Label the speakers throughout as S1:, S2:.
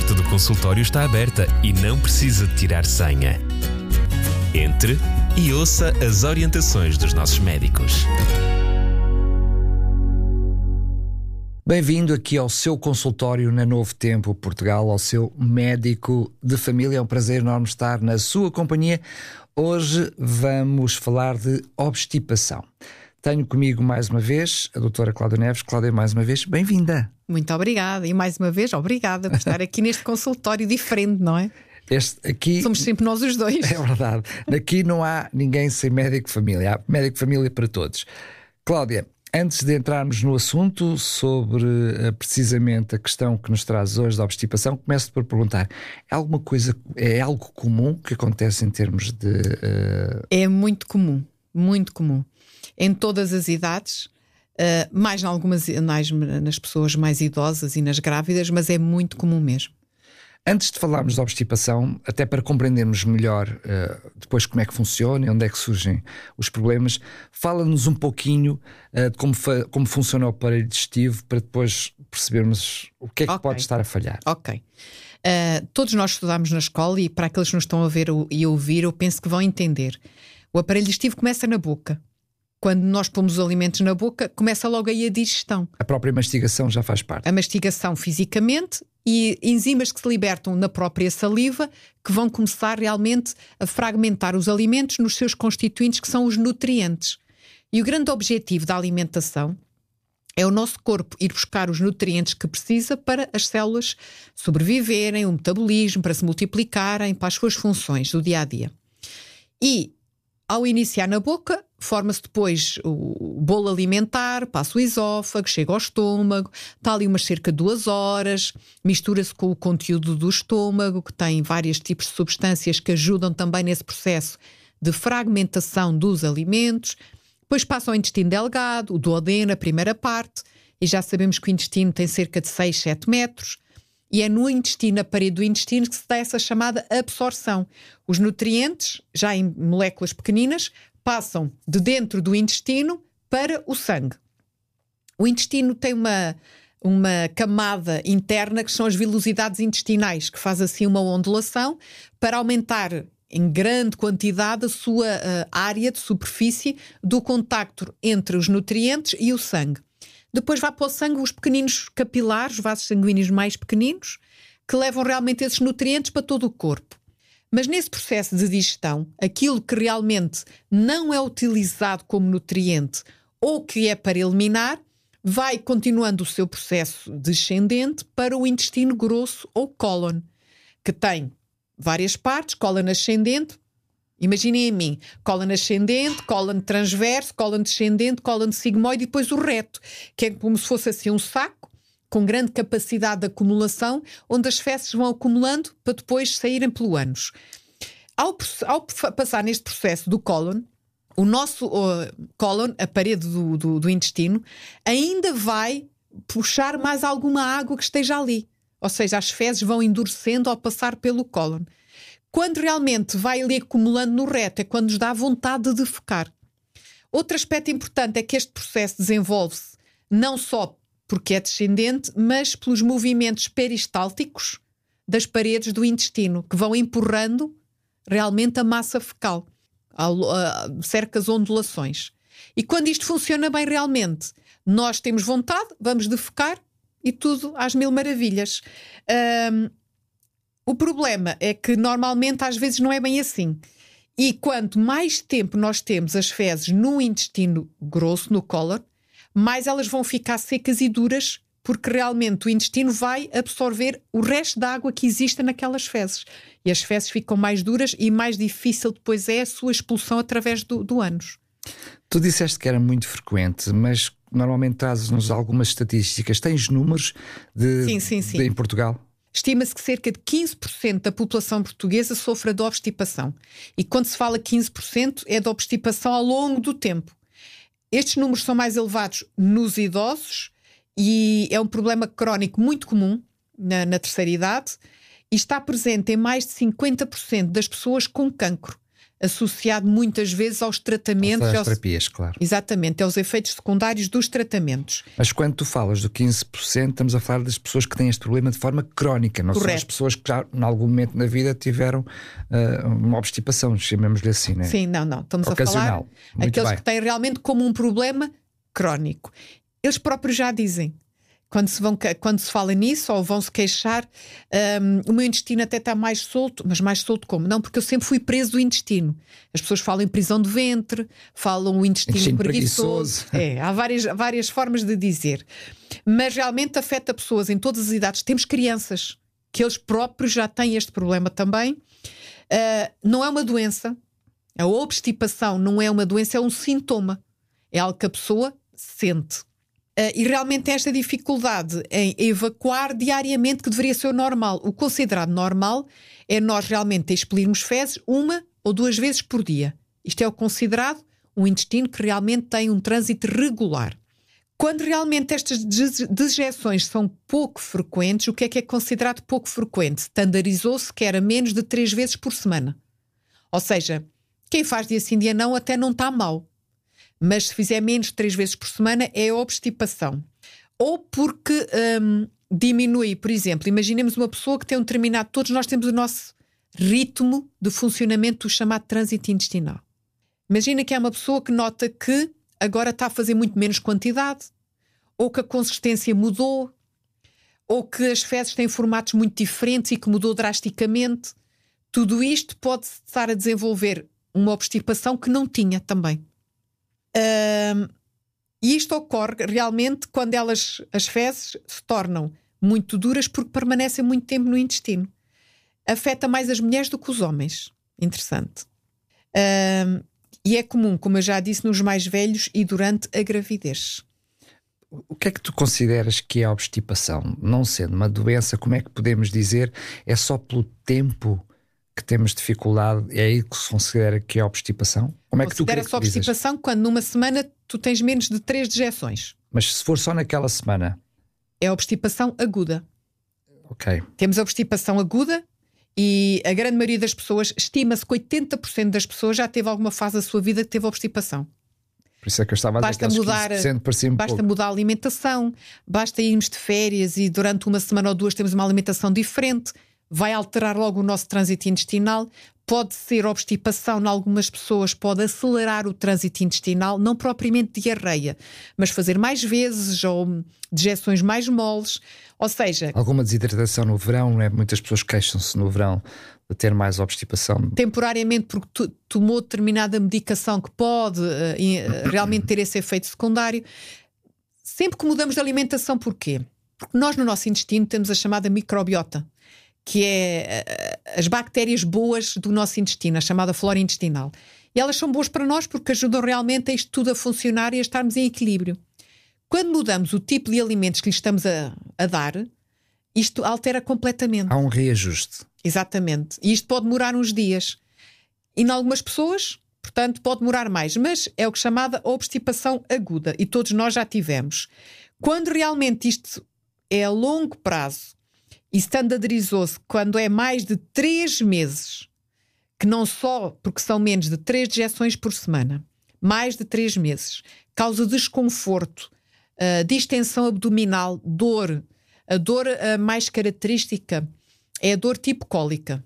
S1: porta do consultório está aberta e não precisa de tirar senha. Entre e ouça as orientações dos nossos médicos.
S2: Bem-vindo aqui ao seu consultório na Novo Tempo Portugal, ao seu médico de família. É um prazer enorme estar na sua companhia. Hoje vamos falar de obstipação. Tenho comigo mais uma vez a doutora Cláudia Neves. Cláudia, mais uma vez, bem-vinda.
S3: Muito obrigada e mais uma vez obrigada por estar aqui neste consultório diferente, não é?
S2: Aqui
S3: somos sempre nós os dois.
S2: É verdade. Aqui não há ninguém sem médico de família. Há médico de família para todos. Cláudia, antes de entrarmos no assunto sobre precisamente a questão que nos traz hoje da obstipação, começo por perguntar: é algo comum que acontece em termos de...
S3: É muito comum, muito comum. Em todas as idades, mais nas pessoas mais idosas e nas grávidas, mas é muito comum mesmo.
S2: Antes de falarmos da obstipação, até para compreendermos melhor depois como é que funciona e onde é que surgem os problemas, fala-nos um pouquinho de como funciona o aparelho digestivo, para depois percebermos o que é que pode estar a falhar.
S3: Ok. Todos nós estudámos na escola e para aqueles que nos estão a ver e a ouvir, eu penso que vão entender. O aparelho digestivo começa na boca. Quando nós pomos os alimentos na boca, começa logo aí a digestão.
S2: A própria mastigação já faz parte.
S3: A mastigação fisicamente e enzimas que se libertam na própria saliva, que vão começar realmente a fragmentar os alimentos nos seus constituintes, que são os nutrientes. E o grande objetivo da alimentação é o nosso corpo ir buscar os nutrientes que precisa para as células sobreviverem, o metabolismo, para se multiplicarem, para as suas funções do dia-a-dia. E ao iniciar na boca, forma-se depois o bolo alimentar, passa o esófago, chega ao estômago, está ali umas cerca de 2 horas, mistura-se com o conteúdo do estômago, que tem vários tipos de substâncias que ajudam também nesse processo de fragmentação dos alimentos. Depois passa ao intestino delgado, o duodeno, a primeira parte, e já sabemos que o intestino tem cerca de 6, 7 metros. E é no intestino, na parede do intestino, que se dá essa chamada absorção. Os nutrientes, já em moléculas pequeninas, passam de dentro do intestino para o sangue. O intestino tem uma camada interna, que são as vilosidades intestinais, que faz assim uma ondulação para aumentar em grande quantidade a sua área de superfície do contacto entre os nutrientes e o sangue. Depois vai para o sangue os pequeninos capilares, vasos sanguíneos mais pequeninos, que levam realmente esses nutrientes para todo o corpo. Mas nesse processo de digestão, aquilo que realmente não é utilizado como nutriente ou que é para eliminar, vai continuando o seu processo descendente para o intestino grosso ou cólon, que tem várias partes: cólon ascendente. Imaginem em mim, cólon ascendente, cólon transverso, cólon descendente, cólon sigmoide e depois o reto, que é como se fosse assim um saco com grande capacidade de acumulação, onde as fezes vão acumulando para depois saírem pelo ânus. Ao passar neste processo do cólon, o nosso cólon, a parede do intestino, ainda vai puxar mais alguma água que esteja ali. Ou seja, as fezes vão endurecendo ao passar pelo cólon. Quando realmente vai ali acumulando no reto, é quando nos dá vontade de defecar. Outro aspecto importante é que este processo desenvolve-se não só porque é descendente, mas pelos movimentos peristálticos das paredes do intestino, que vão empurrando realmente a massa fecal, cercas ondulações. E quando isto funciona bem realmente, nós temos vontade, vamos defecar e tudo às mil maravilhas. O problema é que normalmente às vezes não é bem assim. E quanto mais tempo nós temos as fezes no intestino grosso, no cólon, mais elas vão ficar secas e duras, porque realmente o intestino vai absorver o resto da água que existe naquelas fezes. E as fezes ficam mais duras e mais difícil depois é a sua expulsão através do ânus.
S2: Tu disseste que era muito frequente, mas normalmente trazes-nos algumas estatísticas. Tens números
S3: Sim.
S2: em Portugal?
S3: Estima-se que cerca de 15% da população portuguesa sofra de obstipação. E quando se fala 15%, é de obstipação ao longo do tempo. Estes números são mais elevados nos idosos e é um problema crónico muito comum na terceira idade e está presente em mais de 50% das pessoas com cancro. associado muitas vezes aos tratamentos.
S2: Às terapias, claro.
S3: Exatamente, aos efeitos secundários dos tratamentos.
S2: Mas quando tu falas do 15%, estamos a falar das pessoas que têm este problema de forma crónica, não são as pessoas que já em algum momento na vida tiveram uma obstipação, chamemos-lhe assim, não é?
S3: Sim, não. Estamos
S2: ocasional.
S3: A falar aqueles que têm realmente como um problema crónico. Eles próprios já dizem. Quando se fala nisso, ou vão se queixar, o meu intestino até está mais solto. Mas mais solto como? Não, porque eu sempre fui preso do intestino. As pessoas falam em prisão de ventre, falam o intestino preguiçoso. Há várias formas de dizer. Mas realmente afeta pessoas em todas as idades. Temos crianças que eles próprios já têm este problema também. Não é uma doença. A obstipação não é uma doença, é um sintoma. É algo que a pessoa sente. E realmente tem esta dificuldade em evacuar diariamente, que deveria ser o normal. O considerado normal é nós realmente expelirmos fezes 1 ou 2 vezes por dia. Isto é o considerado um intestino que realmente tem um trânsito regular. Quando realmente estas dejeções são pouco frequentes, o que é considerado pouco frequente? Standardizou-se que era menos de 3 vezes por semana. Ou seja, quem faz dia sim dia não até não está mal. Mas se fizer menos de 3 vezes por semana é obstipação. Ou porque diminui, por exemplo, imaginemos uma pessoa que tem um determinado... Todos nós temos o nosso ritmo de funcionamento do chamado trânsito intestinal. Imagina que é uma pessoa que nota que agora está a fazer muito menos quantidade, ou que a consistência mudou, ou que as fezes têm formatos muito diferentes e que mudou drasticamente. Tudo isto pode estar a desenvolver uma obstipação que não tinha também. E isto ocorre realmente quando as fezes se tornam muito duras porque permanecem muito tempo no intestino. Afeta mais as mulheres do que os homens. Interessante. E é comum, como eu já disse, nos mais velhos e durante a gravidez.
S2: O que é que tu consideras que é a obstipação? Não sendo uma doença, como é que podemos dizer? É só pelo tempo que temos dificuldade? É aí que se considera que é a obstipação? Como é que tu
S3: considera-se obstipação quando numa semana tu tens menos de 3 dejeções.
S2: Mas se for só naquela semana?
S3: É a obstipação aguda.
S2: Ok.
S3: Temos a obstipação aguda e a grande maioria das pessoas, estima-se que 80% das pessoas já teve alguma fase da sua vida que teve obstipação.
S2: Por isso é que eu estava a dizer que 15%
S3: basta mudar a alimentação, basta irmos de férias e durante uma semana ou 2 temos uma alimentação diferente, vai alterar logo o nosso trânsito intestinal. Pode ser obstipação em algumas pessoas, pode acelerar o trânsito intestinal, não propriamente diarreia, mas fazer mais vezes ou dejeções mais moles, ou seja...
S2: Alguma desidratação no verão, não é? Muitas pessoas queixam-se no verão de ter mais obstipação.
S3: Temporariamente porque tomou determinada medicação que pode realmente ter esse efeito secundário. Sempre que mudamos de alimentação, porquê? Porque nós no nosso intestino temos a chamada microbiota, que é as bactérias boas do nosso intestino, a chamada flora intestinal. E elas são boas para nós porque ajudam realmente a isto tudo a funcionar e a estarmos em equilíbrio. Quando mudamos o tipo de alimentos que lhe estamos a dar, isto altera completamente.
S2: Há um reajuste.
S3: Exatamente. E isto pode demorar uns dias. E em algumas pessoas, portanto, pode demorar mais. Mas é o que é chamada obstipação aguda. E todos nós já tivemos. Quando realmente isto é a longo prazo, e standardizou-se quando é mais de 3 meses, que não só porque são menos de 3 dejeções por semana, mais de 3 meses, causa desconforto, distensão abdominal, dor. A dor mais característica é a dor tipo cólica.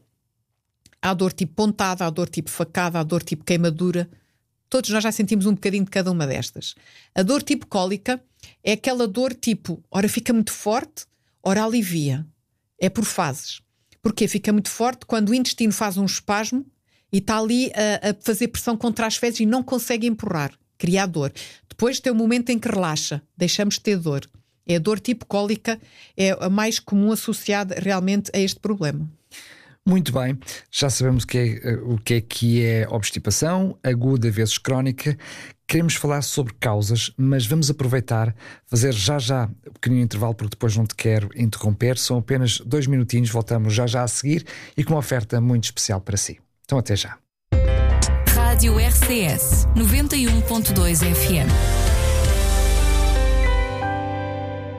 S3: Há dor tipo pontada, há dor tipo facada, há dor tipo queimadura. Todos nós já sentimos um bocadinho de cada uma destas. A dor tipo cólica é aquela dor tipo, ora fica muito forte, ora alivia. É por fases. Porque fica muito forte quando o intestino faz um espasmo e está ali a fazer pressão contra as fezes e não consegue empurrar, cria dor. Depois tem um momento em que relaxa, deixamos de ter dor. É a dor tipo cólica, é a mais comum associada realmente a este problema.
S2: Muito bem, já sabemos o que é obstipação, aguda vezes crónica. Queremos falar sobre causas, mas vamos aproveitar, fazer já um pequenino intervalo, porque depois não te quero interromper. São apenas 2 minutinhos, voltamos já a seguir e com uma oferta muito especial para si. Então até já.
S4: Rádio RCS 91.2 FM.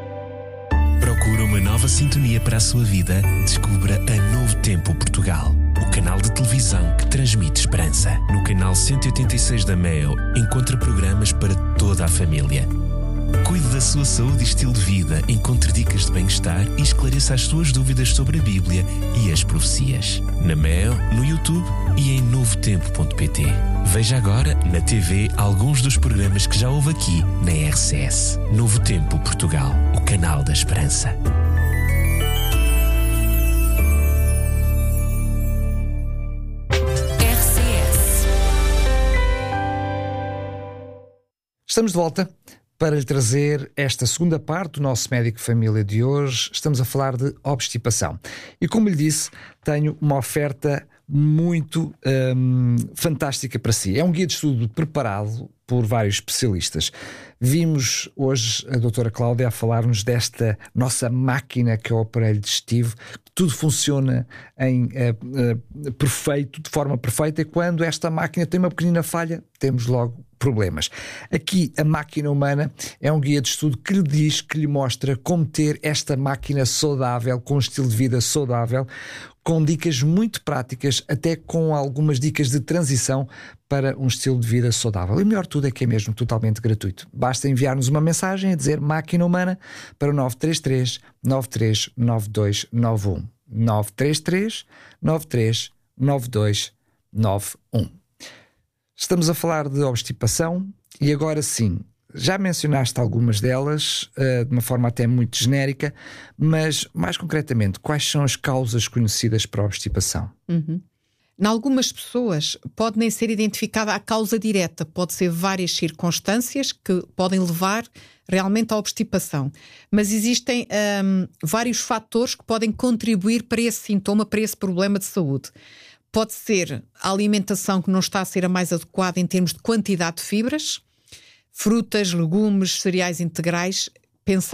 S1: Procura uma nova sintonia para a sua vida? Descubra a Novo Tempo Portugal. o canal de televisão que transmite esperança. No canal 186 da Meo, encontra programas para toda a família. Cuide da sua saúde e estilo de vida, encontre dicas de bem-estar e esclareça as suas dúvidas sobre a Bíblia e as profecias. Na Meo, no YouTube e em novotempo.pt. Veja agora, na TV, alguns dos programas que já houve aqui na RCS. Novo Tempo Portugal, o canal da esperança.
S2: Estamos de volta para lhe trazer esta segunda parte do nosso Médico Família de hoje. Estamos a falar de obstipação. E como lhe disse, tenho uma oferta muito fantástica para si. É um guia de estudo preparado por vários especialistas. Vimos hoje a doutora Cláudia a falar-nos desta nossa máquina que é o aparelho digestivo. Tudo funciona perfeito, de forma perfeita, e quando esta máquina tem uma pequenina falha, temos logo problemas. Aqui, a máquina humana é um guia de estudo que lhe diz, que lhe mostra como ter esta máquina saudável, com um estilo de vida saudável, com dicas muito práticas, até com algumas dicas de transição para um estilo de vida saudável. E o melhor de tudo é que é mesmo totalmente gratuito. Basta enviar-nos uma mensagem a dizer máquina humana para o 933 93 9291. 933 93 9291. Estamos a falar de obstipação e agora sim, já mencionaste algumas delas, de uma forma até muito genérica, mas mais concretamente, quais são as causas conhecidas para a obstipação?
S3: Em algumas pessoas pode nem ser identificada a causa direta, pode ser várias circunstâncias que podem levar realmente à obstipação, mas existem vários fatores que podem contribuir para esse sintoma, para esse problema de saúde. Pode ser a alimentação que não está a ser a mais adequada em termos de quantidade de fibras, frutas, legumes, cereais integrais. Pensar